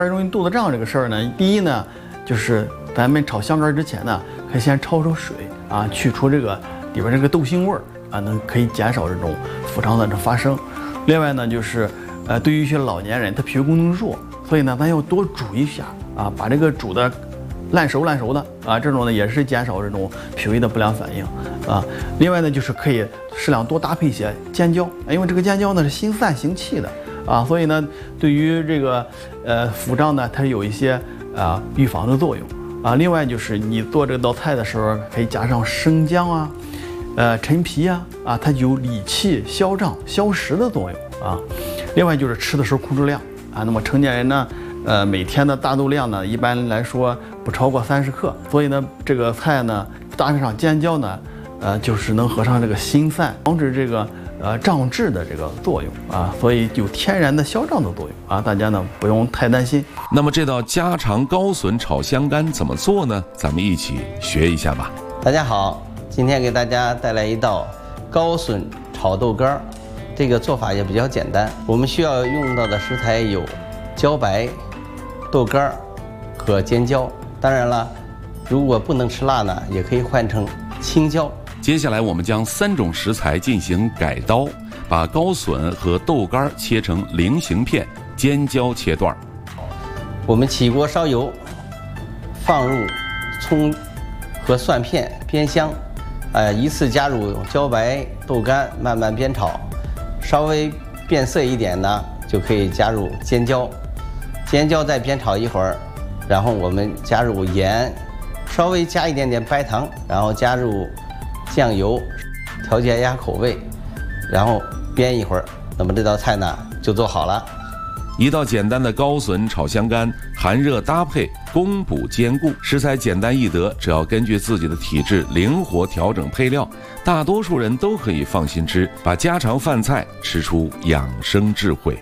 容易肚子胀这个事儿呢，第一呢，就是咱们炒香干之前呢，可以先焯水啊，去除这个里边这个豆腥味儿啊，可以减少这种腹胀的发生。另外呢，就是对于一些老年人，他脾胃功能弱，所以呢，咱要多煮一下啊，把这个煮的烂熟的啊，这种呢也是减少这种脾胃的不良反应啊。另外呢，就是可以适量多搭配一些尖椒，因为这个尖椒呢是辛散行气的啊，所以呢，对于这个腹胀呢，它有一些预防的作用啊。另外就是你做这道菜的时候，可以加上生姜啊、陈皮啊，它有理气、消胀、消食的作用啊。另外就是吃的时候控制量啊，那么成年人呢，每天的大豆量呢，一般来说不超过30克，所以呢，这个菜呢搭配上尖椒呢，就是能合上这个辛散，防止这个胀滞的这个作用啊，所以有天然的消胀的作用啊，大家呢不用太担心。 那么这道家常高笋炒香干怎么做呢？咱们一起学一下吧。 大家好，今天给大家带来一道高笋炒豆干儿，这个做法也比较简单。我们需要用到的食材有茭白、豆干儿和尖椒。当然了，如果不能吃辣呢，也可以换成青椒。 接下来我们将3种食材进行改刀，把高笋和豆干切成菱形片，尖椒切段。 我们起锅烧油，放入葱和蒜片煸香，依次加入茭白、豆干，慢慢煸炒。稍微变色一点呢，就可以加入尖椒。尖椒再煸炒一会儿，然后我们加入盐，稍微加一点点白糖，然后加入酱油，调节一下口味，然后煸一会儿，那么这道菜呢就做好了。 一道简单的高笋炒香干，寒热搭配，供补兼顾，食材简单易得，只要根据自己的体质灵活调整配料，大多数人都可以放心吃，把家常饭菜吃出养生智慧。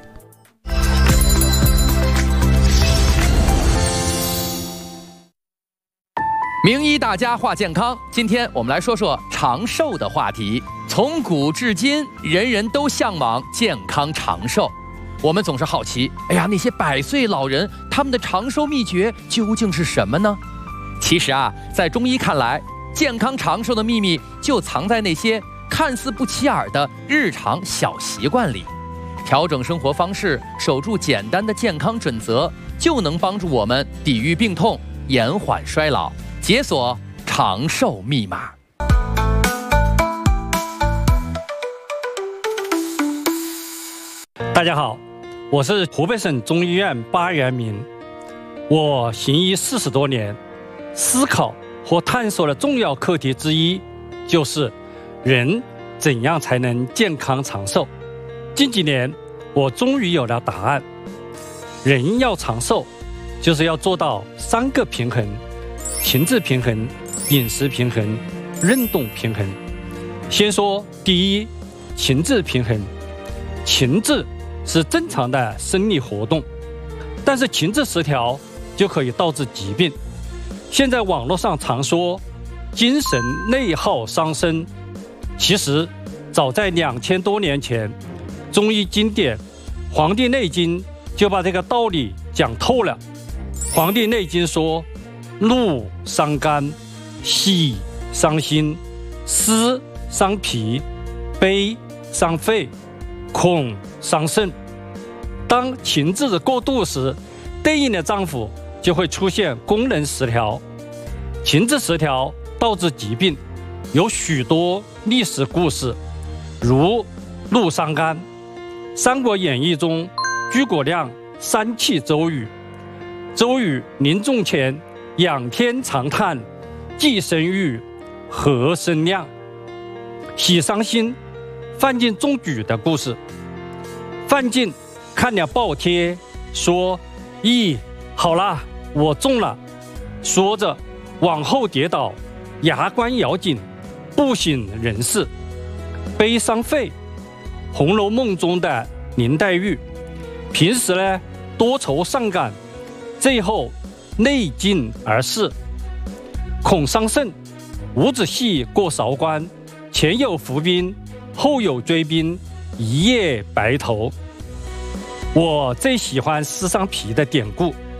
名医大家话健康，今天我们来说说长寿的话题。从古至今，人人都向往健康长寿。我们总是好奇，那些100岁老人，他们的长寿秘诀究竟是什么呢？其实在中医看来，健康长寿的秘密就藏在那些看似不起眼的日常小习惯里。调整生活方式，守住简单的健康准则，就能帮助我们抵御病痛，延缓衰老，解锁长寿密码。 大家好，我是湖北省中医院巴元明。我行医40多年，思考和探索的重要课题之一就是人怎样才能健康长寿。近几年我终于有了答案，人要长寿就是要做到3个平衡：情志平衡、饮食平衡、运动平衡。先说第一，情志平衡。情志是正常的生理活动，但是情志失调就可以导致疾病。现在网络上常说精神内耗伤身，其实早在2000多年前，中医经典《黄帝内经》就把这个道理讲透了。《黄帝内经》说：怒伤肝，喜伤心，思伤脾，悲伤肺，恐伤肾。当情志过度时，对应的脏腑就会出现功能失调。情志失调导致疾病有许多历史故事，如怒伤肝。《三国演义》中，诸葛亮伤气周瑜，周瑜临终前仰天长叹：既生瑜，何生亮。喜伤心，范进中举的故事。范进看了报帖，说：咦，好了，我中了。说着往后跌倒，牙关咬紧，不省人事。悲伤肺，《红楼梦》中的林黛玉，平时呢多愁善感，最后内尽而逝。恐伤肾，伍子胥过韶关，前有伏兵，后有追兵，一夜白头。 我最喜欢撕上皮的典故。